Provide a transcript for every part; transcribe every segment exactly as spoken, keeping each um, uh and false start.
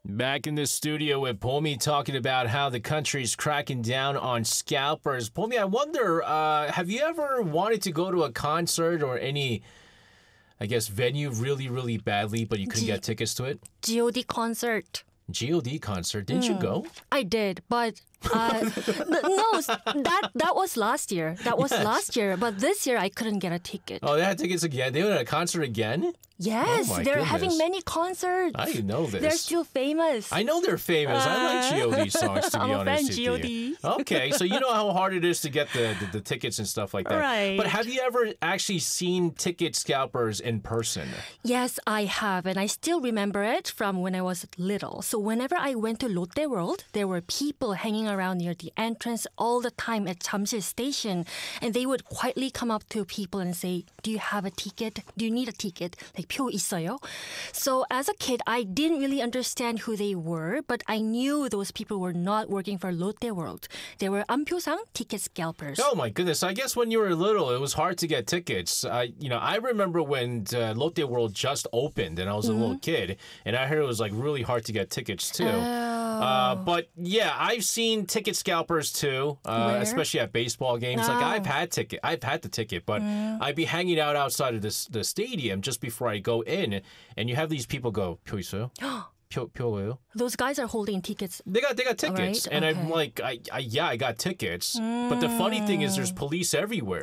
Back in the studio with Pomi talking about how the country's cracking down on scalpers. Pomi, I wonder, uh, have you ever wanted to go to a concert or any, I guess, venue really, really badly, but you couldn't G- get tickets to it? G O D concert. G O D concert. Didn't mm. you go? I did, but uh, no, that that was last year. That was yes. last year, but this year I couldn't get a ticket. Oh, they had tickets again? They went to a concert again? Yes, oh they're goodness. having many concerts. I didn't know this. They're still famous. I know they're famous. Uh, I like G O D songs, to be I'm honest a fan with G O D. you. Okay, so you know how hard it is to get the, the, the tickets and stuff like that. Right. But have you ever actually seen ticket scalpers in person? Yes, I have, and I still remember it from when I was little. So whenever I went to Lotte World, there were people hanging around near the entrance all the time at Jamsil Station, and they would quietly come up to people and say, "Do you have a ticket? Do you need a ticket? Like 표 있어요?" So as a kid, I didn't really understand who they were, but I knew those people were not working for Lotte World. They were 안표상 ticket scalpers. Oh my goodness! I guess when you were little, it was hard to get tickets. I, you know, I remember when uh, Lotte World just opened, and I was a mm-hmm. little kid, and I heard it was like really hard to get tickets too. Oh. Uh, but yeah, I've seen ticket scalpers too, uh, especially at baseball games. Oh. Like I've had ticket, I've had the ticket, but mm. I'd be hanging out outside of this the stadium just before I go in, and you have these people go, 표 있어요? 표, 표예요? Those guys are holding tickets. They got they got tickets, right? and okay. I'm like, I, I yeah, I got tickets. Mm. But the funny thing is, there's police everywhere.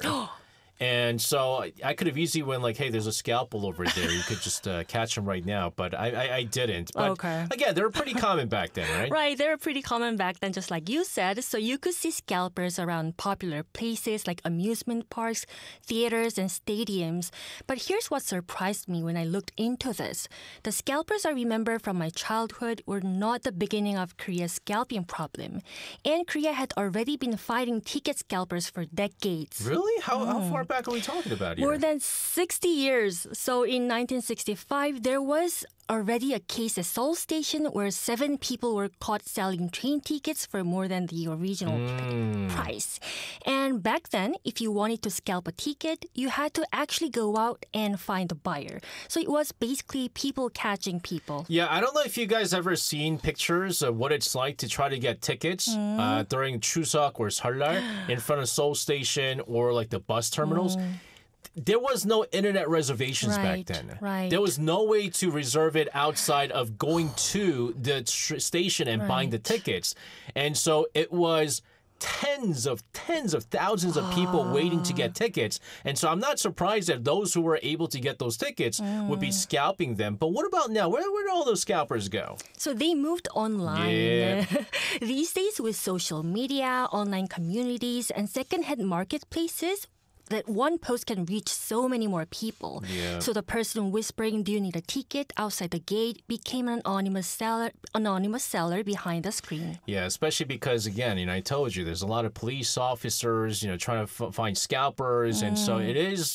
And so I could have easily went like, hey, there's a scalpel over there. You could just uh, catch him right now. But I, I, I didn't. But okay. again, they were pretty common back then, right? Right. They were pretty common back then, just like you said. So you could see scalpers around popular places like amusement parks, theaters, and stadiums. But here's what surprised me when I looked into this. The scalpers I remember from my childhood were not the beginning of Korea's scalping problem. And Korea had already been fighting ticket scalpers for decades. Really? How, mm. how far back are we talking about here? More than sixty years. So in nineteen sixty-five, there was already a case at Seoul Station where seven people were caught selling train tickets for more than the original mm. price. And back then, if you wanted to scalp a ticket, you had to actually go out and find a buyer. So it was basically people catching people. Yeah, I don't know if you guys ever seen pictures of what it's like to try to get tickets mm. uh, during Chuseok or Seollal in front of Seoul Station or like the bus terminals. Mm. There was no internet reservations right, back then. Right. There was no way to reserve it outside of going to the tr- station and right. buying the tickets. And so it was tens of tens of thousands of people oh. waiting to get tickets. And so I'm not surprised that those who were able to get those tickets mm. would be scalping them. But what about now? Where, where did all those scalpers go? So they moved online. Yeah. These days with social media, online communities, and secondhand marketplaces, that one post can reach so many more people. Yeah. So the person whispering, "Do you need a ticket?" outside the gate became an anonymous seller, anonymous seller behind the screen. Yeah, especially because, again, you know, I told you, there's a lot of police officers, you know, trying to f- find scalpers. Mm. And so it is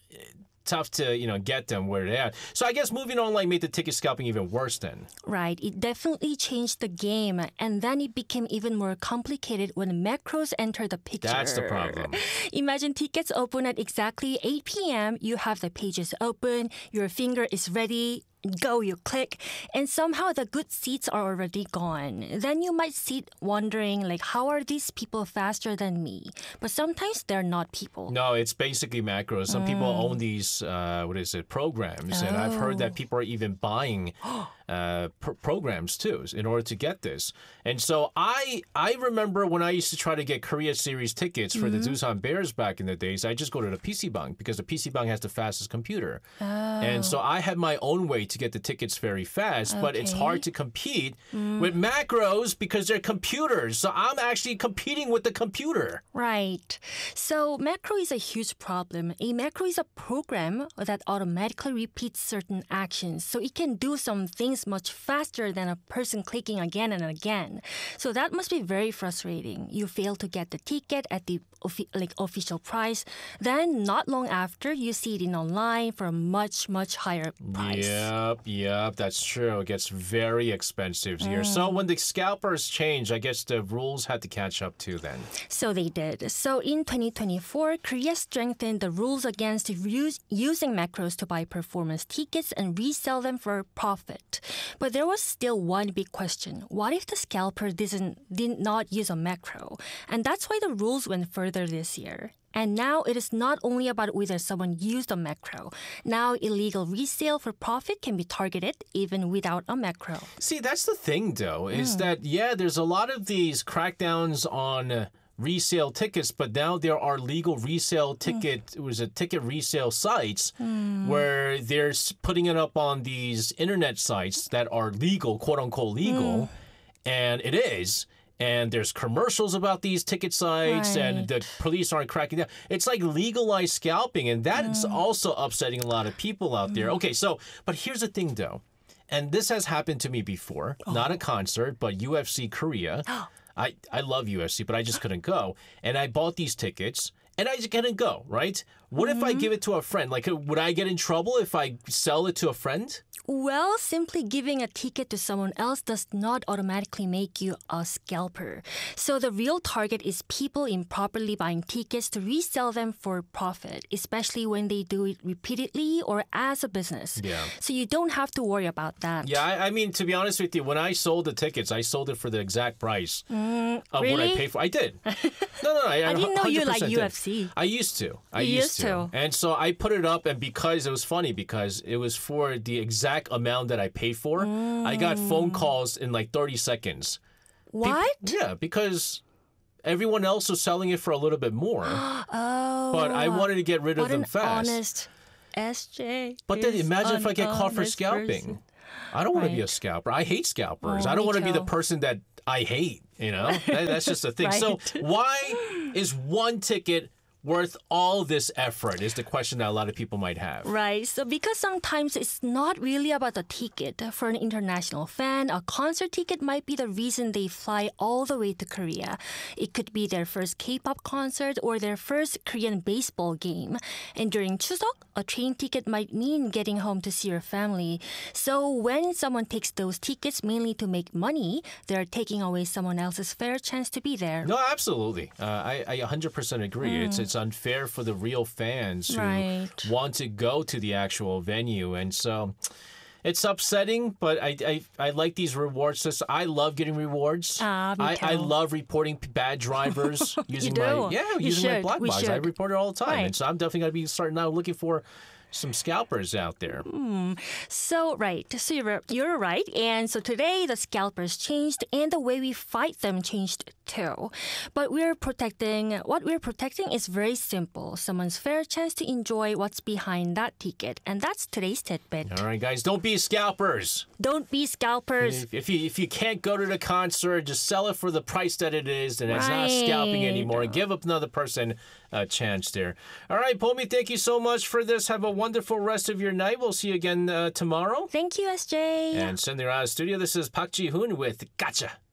tough to, you know, get them where they're at. So I guess moving online made the ticket scalping even worse then. Right. It definitely changed the game. And then it became even more complicated when macros entered the picture. That's the problem. Imagine tickets open at exactly eight p.m. You have the pages open. Your finger is ready. Go, you click, and somehow the good seats are already gone. Then you might sit wondering, like, how are these people faster than me? But sometimes they're not people. No, it's basically macros. Some mm. people own these, uh, what is it, programs. Oh. And I've heard that people are even buying uh, pr- programs, too, in order to get this. And so I I remember when I used to try to get Korea Series tickets for mm-hmm. the Doosan Bears back in the days, I just go to the P C Bank because the P C Bank has the fastest computer. Oh. And so I had my own way to get the tickets very fast, okay. but it's hard to compete mm. with macros because they're computers. So I'm actually competing with the computer. Right. So macro is a huge problem. A macro is a program that automatically repeats certain actions. So it can do some things much faster than a person clicking again and again. So that must be very frustrating. You fail to get the ticket at the like official price. Then not long after, you see it in online for a much, much higher price. Yeah. Yep, yep, that's true. It gets very expensive here. Mm. So when the scalpers change, I guess the rules had to catch up too then. So they did. So in twenty twenty-four, Korea strengthened the rules against use, using macros to buy performance tickets and resell them for profit. But there was still one big question. What if the scalper didn't, did not use a macro? And that's why the rules went further this year. And now it is not only about whether someone used a macro. Now illegal resale for profit can be targeted even without a macro. See, that's the thing, though, is that, yeah, there's a lot of these crackdowns on uh, resale tickets, but now there are legal resale ticket, it was a ticket resale sites where they're s- putting it up on these internet sites that are legal, quote unquote legal, and it is. And there's commercials about these ticket sites, and Right. the police aren't cracking down. It's like legalized scalping, and that's also upsetting a lot of people out there. Okay, so, but here's the thing, though. And this has happened to me before. Not a concert, but U F C Korea. I, I love U F C, but I just couldn't go. And I bought these tickets, and I just couldn't go, right? What if I give it to a friend? Like, would I get in trouble if I sell it to a friend? Well, simply giving a ticket to someone else does not automatically make you a scalper. So the real target is people improperly buying tickets to resell them for profit, especially when they do it repeatedly or as a business. Yeah. So you don't have to worry about that. Yeah, I, I mean, to be honest with you, when I sold the tickets, I sold it for the exact price of what I really? paid for. I did. No, no, I, I didn't know you one hundred percent like did. U F C. I used to. I You used, used to. And so I put it up, and because it was funny, because it was for the exact amount that I paid for, I got phone calls in like thirty seconds. Peop- What? yeah, because everyone else was selling it for a little bit more, Oh. but I wanted to get rid of what them an fast. honest S J. But then is imagine if an I get caught for honest scalping. person. I don't want to be a Right. scalper. I hate scalpers. Oh, I don't me want to be the too. person that I hate, you know? That- that's just the thing. So Right. why is one ticket worth all this effort is the question that a lot of people might have. Right. So because sometimes it's not really about the ticket. For an international fan, a concert ticket might be the reason they fly all the way to Korea. It could be their first K-pop concert or their first Korean baseball game. And during Chuseok, a train ticket might mean getting home to see your family. So when someone takes those tickets mainly to make money, they're taking away someone else's fair chance to be there. No, absolutely. Uh, I, I one hundred percent agree. It's it's unfair for the real fans who Right. want to go to the actual venue. And so it's upsetting, but I, I, I like these rewards systems. I love getting rewards. Ah, me I, I too. love reporting p- bad drivers using my do. yeah You using my should. black We box. I should. report it all the time, Right. and so I'm definitely gonna be starting now looking for some scalpers out there. So, right. So you're, you're right. And so today the scalpers changed and the way we fight them changed too. But we're protecting, what we're protecting is very simple. Someone's fair chance to enjoy what's behind that ticket. And that's today's tidbit. All right, guys, don't be scalpers. Don't be scalpers. If, if you if you can't go to the concert, just sell it for the price that it is, and it's not scalping Right. anymore. And give up another person a chance there. All right, Pomi, thank you so much for this. Have a wonderful rest of your night. We'll see you again uh, tomorrow. Thank you, S J. And sending you out of the studio, this is Park Ji-hoon with Gotcha.